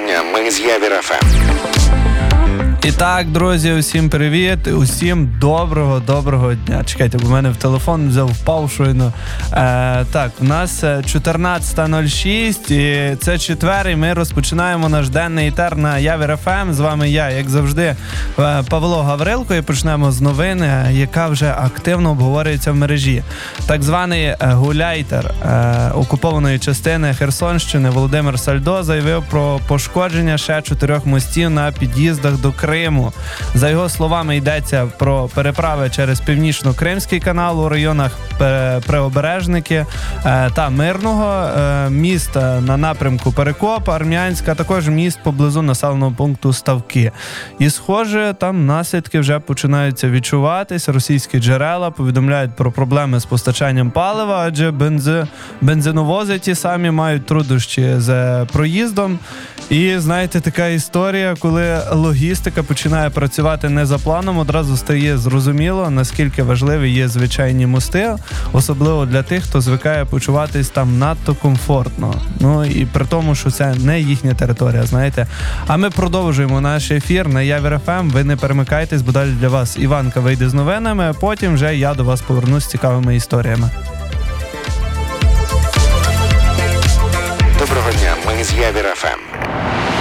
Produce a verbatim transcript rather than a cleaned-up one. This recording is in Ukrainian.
дня, ми з Явір еф ем. І так, друзі, усім привіт, усім доброго-доброго дня. Чекайте, бо в мене в телефон взяв, впав щойно. Е, так, у нас чотирнадцята нуль шість, і це четвер, і ми розпочинаємо наш денний етер на Явір еф ем. З вами я, як завжди, Павло Гаврилко, і почнемо з новини, яка вже активно обговорюється в мережі. Так званий гауляйтер е, окупованої частини Херсонщини Володимир Сальдо заявив про пошкодження ще чотирьох мостів на під'їздах до Криму. Криму. За його словами, йдеться про переправи через Північно-Кримський канал у районах Преобережники та Мирного, міст на напрямку Перекоп, Армянська, а також міст поблизу населеного пункту Ставки. І, схоже, там наслідки вже починаються відчуватись. Російські джерела повідомляють про проблеми з постачанням палива, адже бензи... бензиновози ті самі мають труднощі з проїздом. І, знаєте, така історія, коли логістика починає працювати не за планом, одразу стає зрозуміло, наскільки важливі є звичайні мости, особливо для тих, хто звикає почуватись там надто комфортно. Ну і при тому, що це не їхня територія, знаєте. А ми продовжуємо наш ефір на Явір еф ем. Ви не перемикайтесь, бо далі для вас Іванка вийде з новинами, а потім вже я до вас повернусь з цікавими історіями. Доброго дня, ми з Явір еф ем.